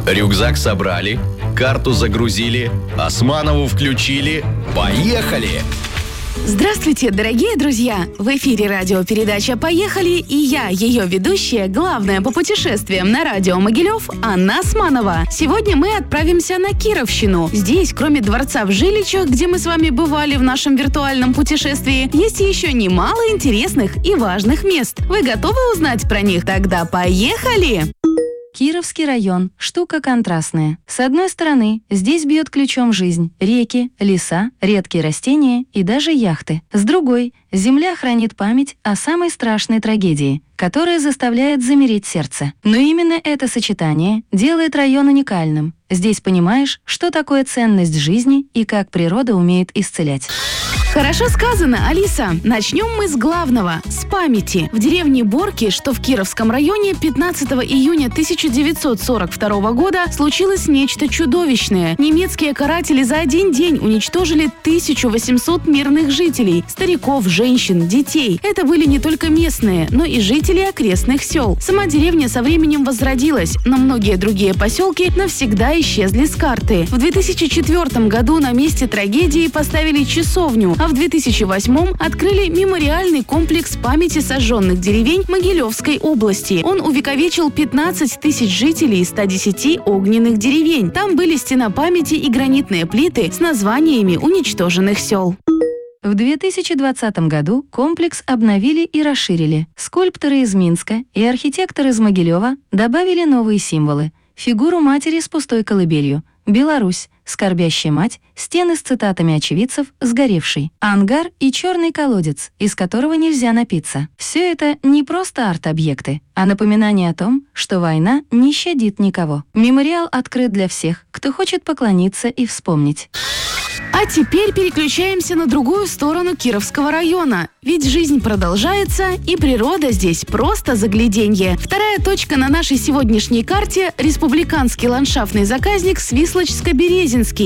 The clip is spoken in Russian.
Рюкзак собрали, карту загрузили, Османову включили. Поехали! Здравствуйте, дорогие друзья! В эфире радиопередача «Поехали» и я, ее ведущая, главная по путешествиям на радио Могилев, Анна Османова. Сегодня мы отправимся на Кировщину. Здесь, кроме дворца в Жиличах, где мы с вами бывали в нашем виртуальном путешествии, есть еще немало интересных и важных мест. Вы готовы узнать про них? Тогда поехали! Кировский район – штука контрастная. С одной стороны, здесь бьет ключом жизнь – реки, леса, редкие растения и даже яхты. С другой – земля хранит память о самой страшной трагедии, которая заставляет замереть сердце. Но именно это сочетание делает район уникальным. Здесь понимаешь, что такое ценность жизни и как природа умеет исцелять. Хорошо сказано, Алиса. Начнем мы с главного, с памяти. В деревне Борки, что в Кировском районе, 15 июня 1942 года случилось нечто чудовищное. Немецкие каратели за один день уничтожили 1800 мирных жителей, стариков, женщин, детей. Это были не только местные, но и жители окрестных сел. Сама деревня со временем возродилась, но многие другие поселки навсегда исчезли с карты. В 2004 году на месте трагедии поставили часовню, а в 2008 открыли мемориальный комплекс памяти сожженных деревень Могилевской области. Он увековечил 15 тысяч жителей 110 огненных деревень. Там были стена памяти и гранитные плиты с названиями уничтоженных сел. В 2020 году комплекс обновили и расширили. Скульпторы из Минска и архитектор из Могилева добавили новые символы. Фигуру матери с пустой колыбелью, Беларусь, скорбящая мать, стены с цитатами очевидцев, сгоревший, ангар и черный колодец, из которого нельзя напиться. Все это не просто арт-объекты, а напоминание о том, что война не щадит никого. Мемориал открыт для всех, кто хочет поклониться и вспомнить. А теперь переключаемся на другую сторону Кировского района. Ведь жизнь продолжается, и природа здесь просто загляденье. Вторая точка на нашей сегодняшней карте – республиканский ландшафтный заказник Свислочско-Березинский.